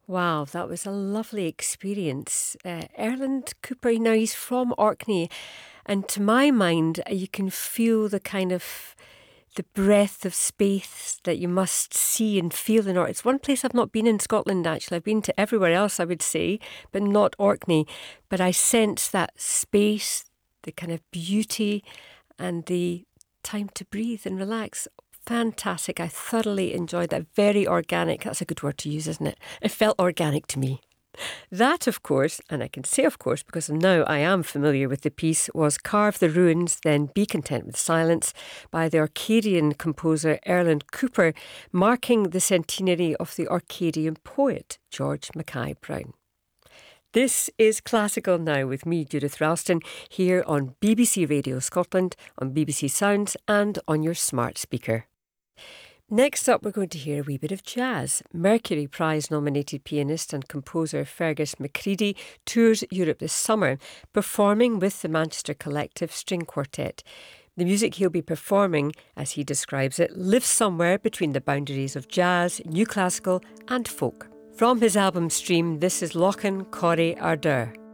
Wow, that was a lovely experience. Erland Cooper, now he's from Orkney, and to my mind, you can feel the breadth of space that you must see and feel in Orkney. It's one place I've not been in Scotland, actually. I've been to everywhere else, I would say, but not Orkney. But I sense that space, the kind of beauty, and the time to breathe and relax. Fantastic. I thoroughly enjoyed that. Very organic. That's a good word to use, isn't it? It felt organic to me. That, of course, and I can say of course because now I am familiar with the piece, was Carve the Ruins, Then Be Content with Silence by the Orcadian composer Erland Cooper, marking the centenary of the Orcadian poet George Mackay Brown. This is Classical Now with me, Judith Ralston, here on BBC Radio Scotland, on BBC Sounds and on your smart speaker. Next up, we're going to hear a wee bit of jazz. Mercury Prize-nominated pianist and composer Fergus Macready tours Europe this summer, performing with the Manchester Collective String Quartet. The music he'll be performing, as he describes it, lives somewhere between the boundaries of jazz, new classical and folk. From his album Stream, this is Lochan Corrie Ardeur.